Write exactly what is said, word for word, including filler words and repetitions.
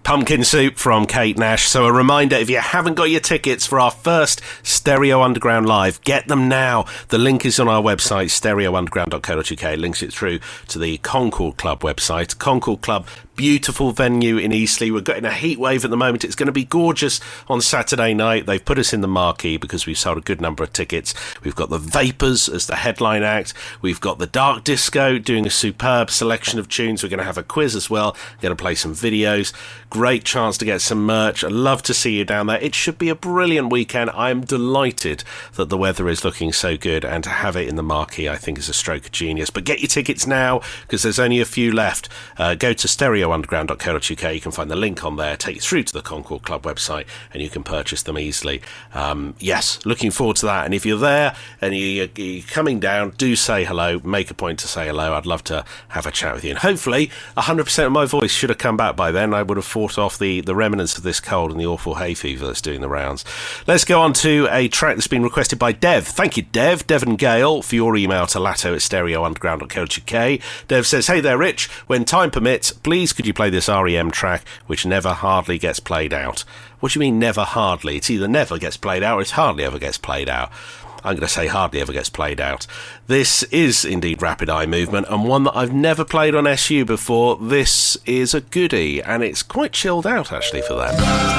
Pumpkin Soup from Kate Nash. So a reminder, if you haven't got your tickets for our first Stereo Underground Live, get them now. The link is on our website, stereo underground dot co dot uk. It links it through to the Concord Club website. Concord Club, beautiful venue in Eastleigh. We're getting a heat wave at the moment. It's going to be gorgeous on Saturday night. They've put us in the marquee because we've sold a good number of tickets. We've got the Vapors as the headline act. We've got the Dark Disco doing a superb selection of tunes. We're going to have a quiz as well. We're going to play some videos. Great chance to get some merch. I'd love to see you down there. It should be a brilliant weekend. I'm delighted that the weather is looking so good, and to have it in the marquee I think is a stroke of genius. But get your tickets now because there's only a few left. Uh, go to stereo underground dot co dot uk. You can find the link on there, take you through to the Concord Club website, and you can purchase them easily. Um, yes, looking forward to that. And if you're there and you, you're coming down, do say hello. Make a point to say hello. I'd love to have a chat with you. And hopefully one hundred percent of my voice should have come back by then. I would have fought off the, the remnants of this cold and the awful hay fever that's doing the rounds. Let's go on to a track that's been requested by Dev. Thank you, Dev. Devon Gale, for your email to latto at stereo underground dot co dot uk. Dev says, hey there, Rich. When time permits, please could you play this R E M track which never hardly gets played out? What do you mean never hardly? It's either never gets played out or it hardly ever gets played out. I'm going to say hardly ever gets played out. This is indeed Rapid Eye Movement, and one that I've never played on S U before. This is a goodie, and it's quite chilled out actually for them.